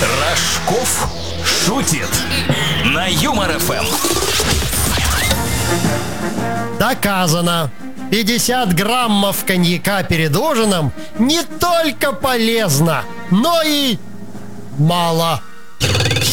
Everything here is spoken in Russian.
Рожков шутит на Юмор ФМ. Доказано. 50 граммов коньяка перед ужином не только полезно, но и мало.